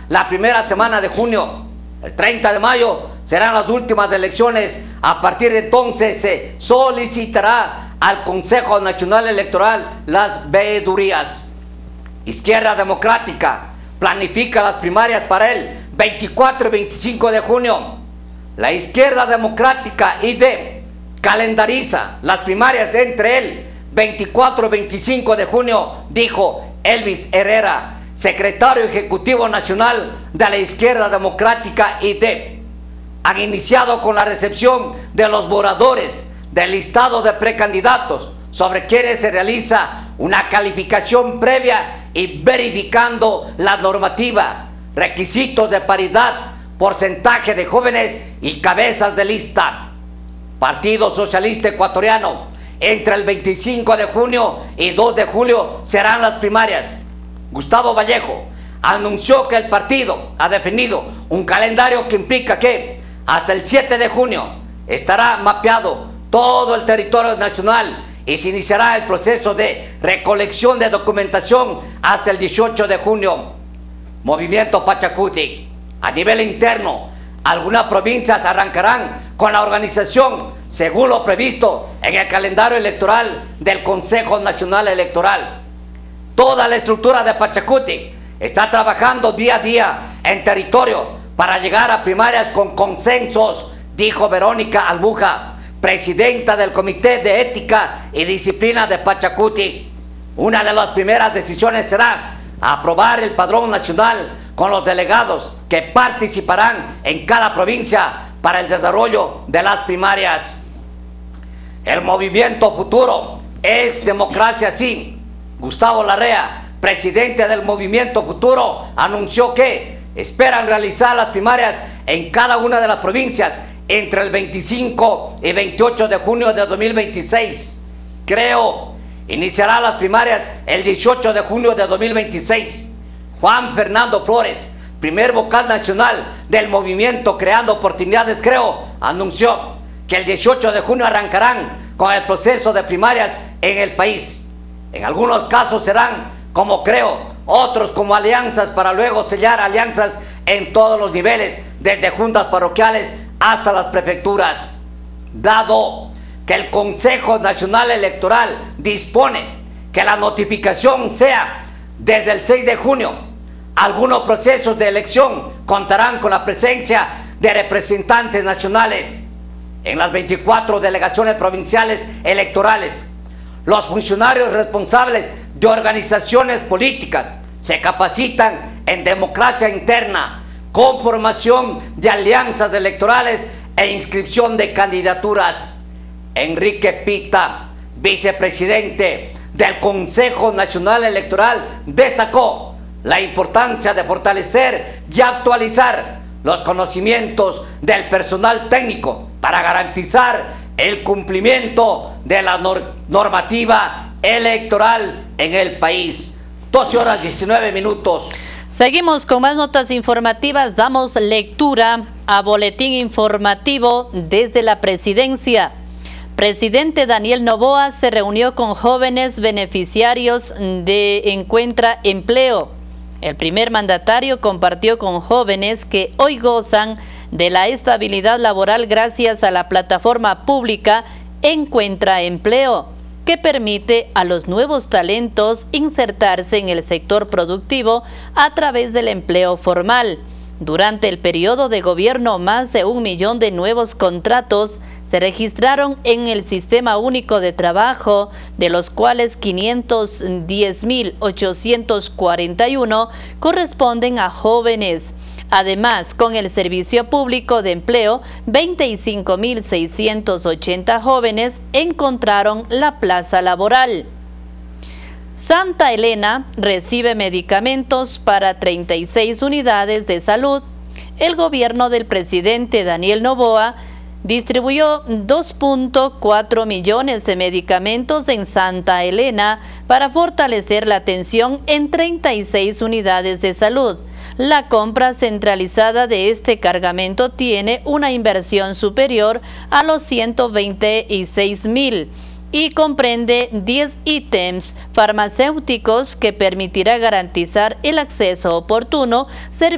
la primera semana de junio. El 30 de mayo serán las últimas elecciones. A partir de entonces se solicitará al Consejo Nacional Electoral las veedurías. Izquierda Democrática planifica las primarias para el 24 y 25 de junio. La Izquierda Democrática ID calendariza las primarias entre el 24 y 25 de junio, dijo Elvis Herrera, secretario ejecutivo nacional de la Izquierda Democrática ID. Han iniciado con la recepción de los borradores del listado de precandidatos, sobre quienes se realiza una calificación previa y verificando la normativa, requisitos de paridad, porcentaje de jóvenes y cabezas de lista. Partido Socialista Ecuatoriano, entre el 25 de junio y 2 de julio serán las primarias. Gustavo Vallejo anunció que el partido ha definido un calendario que implica que hasta el 7 de junio estará mapeado todo el territorio nacional y se iniciará el proceso de recolección de documentación hasta el 18 de junio. Movimiento Pachacuti. A nivel interno, algunas provincias arrancarán con la organización según lo previsto en el calendario electoral del Consejo Nacional Electoral. Toda la estructura de Pachacuti está trabajando día a día en territorio para llegar a primarias con consensos, dijo Verónica Albuja, presidenta del Comité de Ética y Disciplina de Pachacuti. Una de las primeras decisiones será aprobar el padrón nacional con los delegados que participarán en cada provincia para el desarrollo de las primarias. El Movimiento Futuro, ex Democracia Sí, Gustavo Larrea, presidente del Movimiento Futuro, anunció que esperan realizar las primarias en cada una de las provincias entre el 25 y 28 de junio de 2026. Creo iniciará las primarias el 18 de junio de 2026. Juan Fernando Flores, primer vocal nacional del movimiento Creando Oportunidades Creo, anunció que el 18 de junio arrancarán con el proceso de primarias en el país. En algunos casos serán como Creo, otros como alianzas para luego sellar alianzas en todos los niveles, desde juntas parroquiales hasta las prefecturas. Dado que el Consejo Nacional Electoral dispone que la notificación sea desde el 6 de junio, algunos procesos de elección contarán con la presencia de representantes nacionales en las 24 delegaciones provinciales electorales. Los funcionarios responsables de organizaciones políticas se capacitan en democracia interna, conformación de alianzas electorales e inscripción de candidaturas. Enrique Pita, vicepresidente del Consejo Nacional Electoral, destacó la importancia de fortalecer y actualizar los conocimientos del personal técnico para garantizar el cumplimiento de la normativa electoral en el país. 12:19. Seguimos con más notas informativas. Damos lectura a boletín informativo desde la presidencia. Presidente Daniel Noboa se reunió con jóvenes beneficiarios de Encuentra Empleo. El primer mandatario compartió con jóvenes que hoy gozan de la estabilidad laboral gracias a la plataforma pública Encuentra Empleo, que permite a los nuevos talentos insertarse en el sector productivo a través del empleo formal. Durante el periodo de gobierno, más de 1 millón de nuevos contratos se registraron en el Sistema Único de Trabajo, de los cuales 510.841 corresponden a jóvenes. Además, con el Servicio Público de Empleo, 25.680 jóvenes encontraron la plaza laboral. Santa Elena recibe medicamentos para 36 unidades de salud. El gobierno del presidente Daniel Noboa distribuyó 2.4 millones de medicamentos en Santa Elena para fortalecer la atención en 36 unidades de salud. La compra centralizada de este cargamento tiene una inversión superior a los 126.000 y comprende 10 ítems farmacéuticos que permitirá garantizar el acceso oportuno,